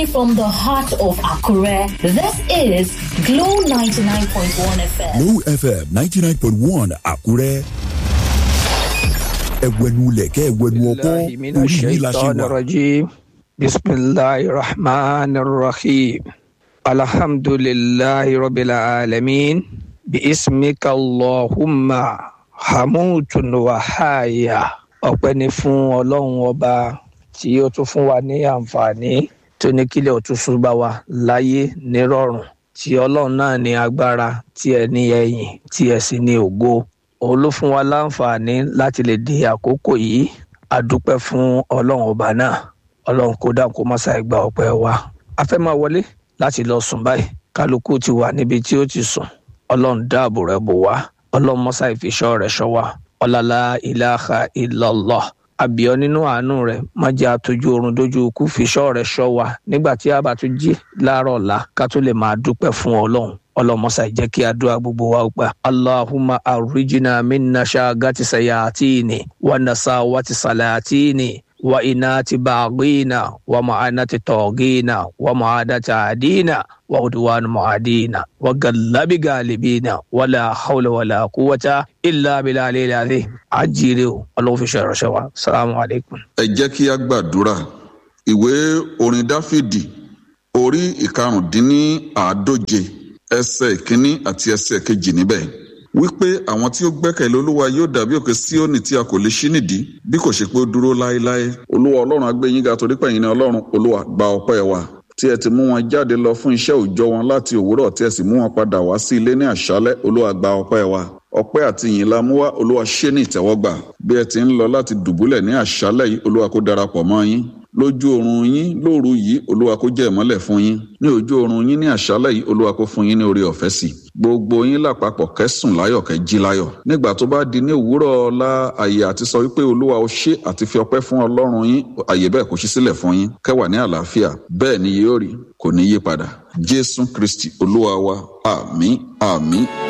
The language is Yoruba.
from the heart of Akure, this is Glow 99.1 FM. Glow FM 99.1 Akure. بالله من الشيطان الرجيم بسم الله الرحمن الرحيم الحمد لله رب العالمين باسمك اللهم حموت وحايا ọpẹ́ ni fún Ọlọ́run ọba tí ó tún fún wa ní àǹfààní tó ní kílẹ̀ ó tún sún bá wa láyé nírọ̀rùn tí Ọlọ́run náà ní agbára tí ẹ ní ẹ̀yìn tí ẹ sì ní ògo òun ló fún wa láǹfààní láti lè di àkókò yìí a dúpẹ́ fún Ọlọ́run ọba náà Ọlọ́run kó dáa kó má ṣàì gba ọpẹ́ wa a fẹ́ máa wọlé láti lọ sùn báyìí kálukú ti wà níbi tí ó ti sùn Ọlọ́run dáàbò rẹ̀ bò wá Ọlọ́run má ṣàì fi ṣọ́ rẹ̀ ṣọ́ wa ọlálá ilaha illallah àbíọ́ nínú àánú rẹ̀ má jẹ́ àtọ́jú oorun dójú ikú fi ṣọ́ rẹ̀ ṣọ́ wa nígbà tí a bá tún jí láàárọ̀ ọ̀la ká tó lè máa dúpẹ́ fún Ọlọ́run ọlọmọsà jẹ́ kí àdúrà gbogbo wa gbà Allahumma arrijina minna shagati sayatini wa nasawati salatini wa inati baghina wa ma'anati togina wa ma'adati adina wa udwan mu'adina wa gallabi galibina wala hawla wala quwwata illa billahi al-azim ajire Ọlọ́run fi ṣe ìránṣẹ́ wa assalamu alaikum. Ẹ jẹ́ kí a gbàdúrà. Ìwé orin Dáfídì orí 139 ẹsẹ̀ ìkíní àti ẹsẹ̀ kejì níbẹ̀ wípé àwọn tí ó gbẹ́kẹ̀lé Olúwa yóò dàbí òkè Síónì tí a kò lè ṣí nídìí bí kò ṣe pé ó dúró láéláé. Olúwa Ọlọ́run á gbé yín ga torí pé ẹ̀yin ni Ọlọ́run. Olúwa gba ọpẹ́ wa tí ẹ ti mú wọn jáde lọ fún iṣẹ́ òòjọ́ wọn láti òwúrọ̀ tí ẹ sì mú wọn padà wá sí ilé ní àṣálẹ́. Olúwa gba ọpẹ́ wa ọpẹ́ àti ìyìn la mú wá. Olúwa ṣe ní ìtẹ́wọ́gbà bí ẹ ti ń lọ láti dùbúlẹ̀ ní àṣálẹ́ yìí. Olúwa kó darapọ̀ mọ́ yín lójú oorun yín lóru yìí. Olúwa kó jẹ́ ìmọ́lẹ̀ fún yín ní ojú oorun yín ní àṣálẹ́ yìí. Olúwa kó fún yín ní oore ọ̀fẹ́ sí gbogbo yín lápapọ̀ kẹ́sùn láyọ̀ kẹ́ jí láyọ̀. Nígbà tó bá di ní òwúrọ̀ ọ̀la àyè àti sọ wípé Olúwa ó ṣe àti fi ọpẹ́ fún Ọlọ́run yín àyè bẹ́ẹ̀ kó ṣí sílẹ̀ fún yín kẹ́wà ní àlàáfíà bẹ́ẹ̀ ni yóò rí kò ní yí padà. Jésù Kristi Olúwa wa àmín àmín.